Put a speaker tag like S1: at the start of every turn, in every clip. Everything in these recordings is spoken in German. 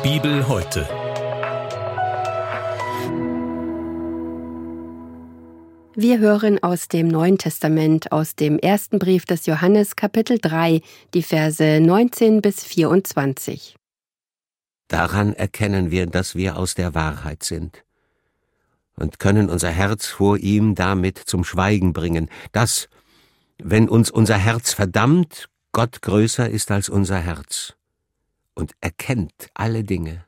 S1: Bibel heute.
S2: Wir hören aus dem Neuen Testament, aus dem ersten Brief des Johannes, Kapitel 3, die Verse 19 bis 24.
S3: Daran erkennen wir, dass wir aus der Wahrheit sind und können unser Herz vor ihm damit zum Schweigen bringen, dass, wenn uns unser Herz verdammt, Gott größer ist als unser Herz und erkennt alle Dinge.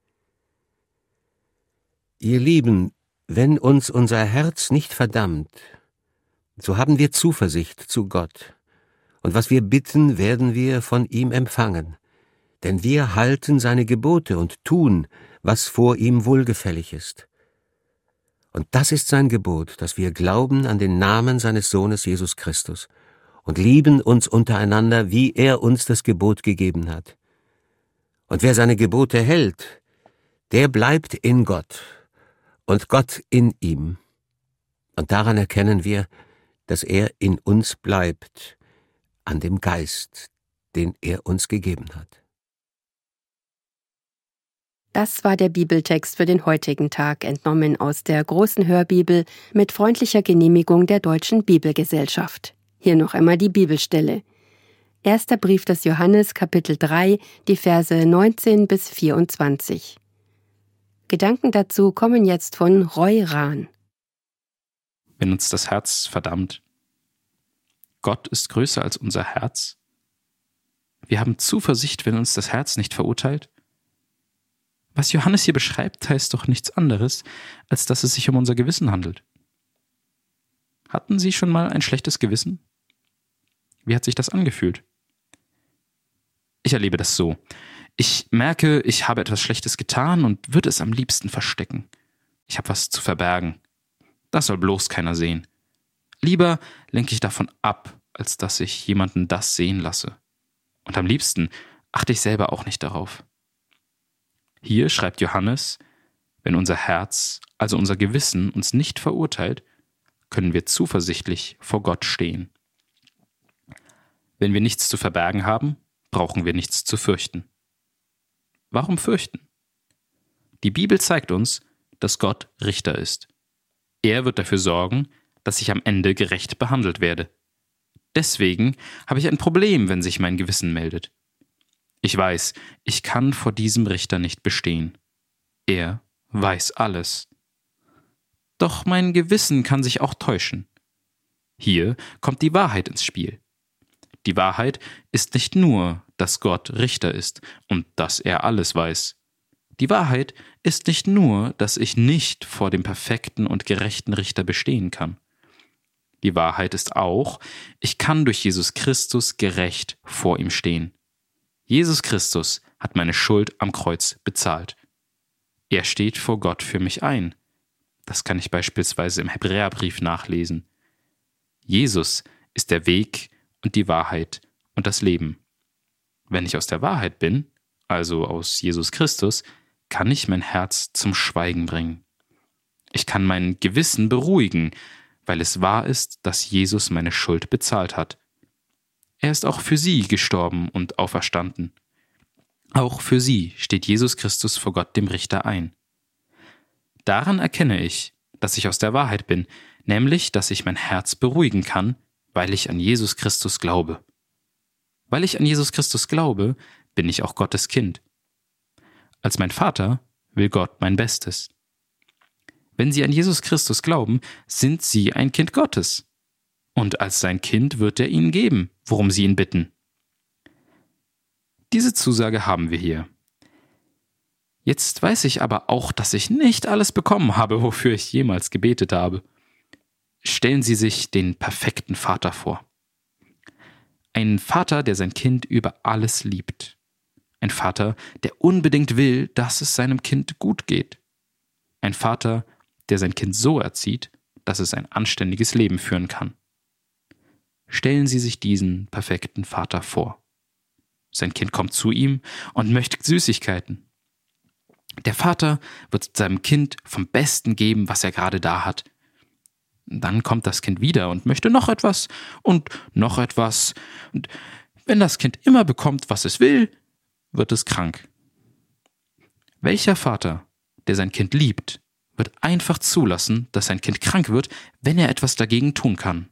S3: Ihr Lieben, wenn uns unser Herz nicht verdammt, so haben wir Zuversicht zu Gott, und was wir bitten, werden wir von ihm empfangen, denn wir halten seine Gebote und tun, was vor ihm wohlgefällig ist. Und das ist sein Gebot, dass wir glauben an den Namen seines Sohnes Jesus Christus und lieben uns untereinander, wie er uns das Gebot gegeben hat. Und wer seine Gebote hält, der bleibt in Gott und Gott in ihm. Und daran erkennen wir, dass er in uns bleibt, an dem Geist, den er uns gegeben hat.
S2: Das war der Bibeltext für den heutigen Tag, entnommen aus der großen Hörbibel mit freundlicher Genehmigung der Deutschen Bibelgesellschaft. Hier noch einmal die Bibelstelle. Erster Brief des Johannes, Kapitel 3, die Verse 19 bis 24. Gedanken dazu kommen jetzt von Roy Rahn.
S4: Wenn uns das Herz verdammt. Gott ist größer als unser Herz. Wir haben Zuversicht, wenn uns das Herz nicht verurteilt. Was Johannes hier beschreibt, heißt doch nichts anderes, als dass es sich um unser Gewissen handelt. Hatten Sie schon mal ein schlechtes Gewissen? Wie hat sich das angefühlt? Ich erlebe das so. Ich merke, ich habe etwas Schlechtes getan und würde es am liebsten verstecken. Ich habe was zu verbergen. Das soll bloß keiner sehen. Lieber lenke ich davon ab, als dass ich jemanden das sehen lasse. Und am liebsten achte ich selber auch nicht darauf. Hier schreibt Johannes, wenn unser Herz, also unser Gewissen, uns nicht verurteilt, können wir zuversichtlich vor Gott stehen. Wenn wir nichts zu verbergen haben, brauchen wir nichts zu fürchten. Warum fürchten? Die Bibel zeigt uns, dass Gott Richter ist. Er wird dafür sorgen, dass ich am Ende gerecht behandelt werde. Deswegen habe ich ein Problem, wenn sich mein Gewissen meldet. Ich weiß, ich kann vor diesem Richter nicht bestehen. Er weiß alles. Doch mein Gewissen kann sich auch täuschen. Hier kommt die Wahrheit ins Spiel. Die Wahrheit ist nicht nur, dass Gott Richter ist und dass er alles weiß. Die Wahrheit ist nicht nur, dass ich nicht vor dem perfekten und gerechten Richter bestehen kann. Die Wahrheit ist auch, ich kann durch Jesus Christus gerecht vor ihm stehen. Jesus Christus hat meine Schuld am Kreuz bezahlt. Er steht vor Gott für mich ein. Das kann ich beispielsweise im Hebräerbrief nachlesen. Jesus ist der Weg und die Wahrheit und das Leben. Wenn ich aus der Wahrheit bin, also aus Jesus Christus, kann ich mein Herz zum Schweigen bringen. Ich kann mein Gewissen beruhigen, weil es wahr ist, dass Jesus meine Schuld bezahlt hat. Er ist auch für sie gestorben und auferstanden. Auch für sie steht Jesus Christus vor Gott dem Richter ein. Daran erkenne ich, dass ich aus der Wahrheit bin, nämlich, dass ich mein Herz beruhigen kann, weil ich an Jesus Christus glaube. Weil ich an Jesus Christus glaube, bin ich auch Gottes Kind. Als mein Vater will Gott mein Bestes. Wenn Sie an Jesus Christus glauben, sind Sie ein Kind Gottes. Und als sein Kind wird er Ihnen geben, worum Sie ihn bitten. Diese Zusage haben wir hier. Jetzt weiß ich aber auch, dass ich nicht alles bekommen habe, wofür ich jemals gebetet habe. Stellen Sie sich den perfekten Vater vor. Ein Vater, der sein Kind über alles liebt. Ein Vater, der unbedingt will, dass es seinem Kind gut geht. Ein Vater, der sein Kind so erzieht, dass es ein anständiges Leben führen kann. Stellen Sie sich diesen perfekten Vater vor. Sein Kind kommt zu ihm und möchte Süßigkeiten. Der Vater wird seinem Kind vom Besten geben, was er gerade da hat. Dann kommt das Kind wieder und möchte noch etwas und noch etwas. Und wenn das Kind immer bekommt, was es will, wird es krank. Welcher Vater, der sein Kind liebt, wird einfach zulassen, dass sein Kind krank wird, wenn er etwas dagegen tun kann?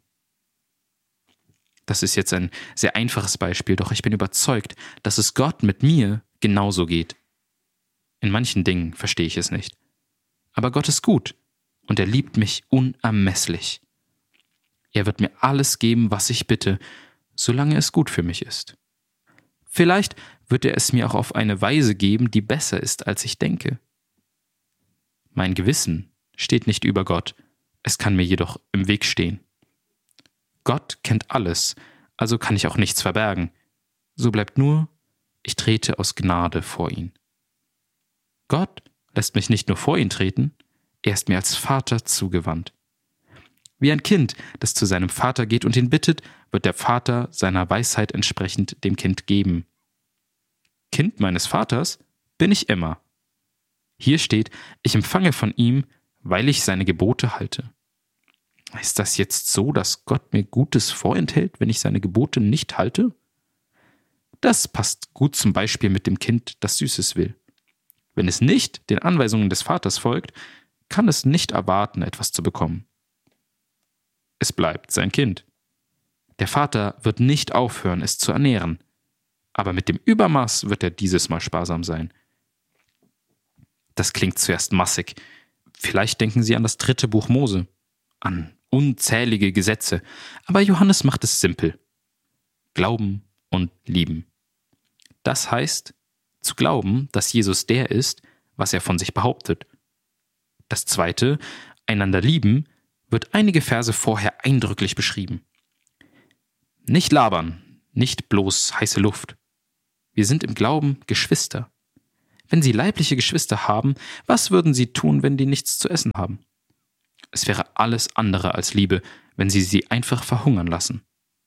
S4: Das ist jetzt ein sehr einfaches Beispiel, doch ich bin überzeugt, dass es Gott mit mir genauso geht. In manchen Dingen verstehe ich es nicht. Aber Gott ist gut und er liebt mich unermesslich. Er wird mir alles geben, was ich bitte, solange es gut für mich ist. Vielleicht wird er es mir auch auf eine Weise geben, die besser ist, als ich denke. Mein Gewissen steht nicht über Gott, es kann mir jedoch im Weg stehen. Gott kennt alles, also kann ich auch nichts verbergen. So bleibt nur, ich trete aus Gnade vor ihn. Gott lässt mich nicht nur vor ihn treten, er ist mir als Vater zugewandt. Wie ein Kind, das zu seinem Vater geht und ihn bittet, wird der Vater seiner Weisheit entsprechend dem Kind geben. Kind meines Vaters bin ich immer. Hier steht, ich empfange von ihm, weil ich seine Gebote halte. Ist das jetzt so, dass Gott mir Gutes vorenthält, wenn ich seine Gebote nicht halte? Das passt gut zum Beispiel mit dem Kind, das Süßes will. Wenn es nicht den Anweisungen des Vaters folgt, kann es nicht erwarten, etwas zu bekommen. Es bleibt sein Kind. Der Vater wird nicht aufhören, es zu ernähren, aber mit dem Übermaß wird er dieses Mal sparsam sein. Das klingt zuerst massig. Vielleicht denken Sie an das 3. Buch Mose, an unzählige Gesetze, aber Johannes macht es simpel. Glauben und lieben. Das heißt, zu glauben, dass Jesus der ist, was er von sich behauptet. Das Zweite, einander lieben, wird einige Verse vorher eindrücklich beschrieben. Nicht labern, nicht bloß heiße Luft. Wir sind im Glauben Geschwister. Wenn Sie leibliche Geschwister haben, was würden Sie tun, wenn die nichts zu essen haben? Es wäre alles andere als Liebe, wenn Sie sie einfach verhungern lassen.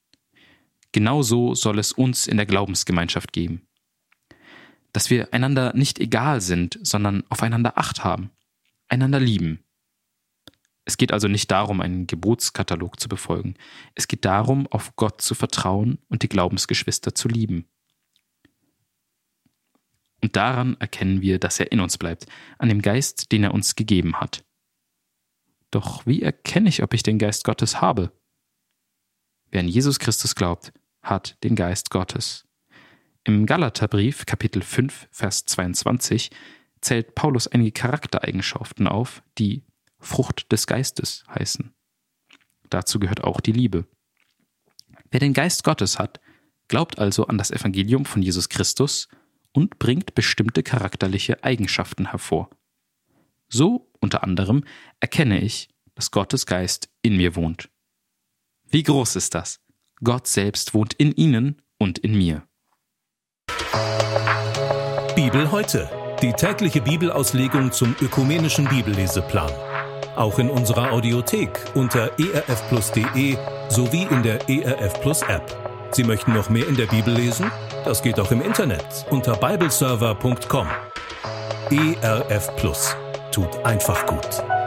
S4: Genauso soll es uns in der Glaubensgemeinschaft geben. Dass wir einander nicht egal sind, sondern aufeinander Acht haben, einander lieben. Es geht also nicht darum, einen Gebotskatalog zu befolgen. Es geht darum, auf Gott zu vertrauen und die Glaubensgeschwister zu lieben. Und daran erkennen wir, dass er in uns bleibt, an dem Geist, den er uns gegeben hat. Doch wie erkenne ich, ob ich den Geist Gottes habe? Wer an Jesus Christus glaubt, hat den Geist Gottes. Im Galaterbrief, Kapitel 5, Vers 22, zählt Paulus einige Charaktereigenschaften auf, die Frucht des Geistes heißen. Dazu gehört auch die Liebe. Wer den Geist Gottes hat, glaubt also an das Evangelium von Jesus Christus und bringt bestimmte charakterliche Eigenschaften hervor. So, unter anderem, erkenne ich, dass Gottes Geist in mir wohnt. Wie groß ist das? Gott selbst wohnt in Ihnen und in mir.
S1: Bibel heute. Die tägliche Bibelauslegung zum ökumenischen Bibelleseplan. Auch in unserer Audiothek unter erfplus.de sowie in der ERF Plus App. Sie möchten noch mehr in der Bibel lesen? Das geht auch im Internet unter bibleserver.com. ERF Plus. Tut einfach gut.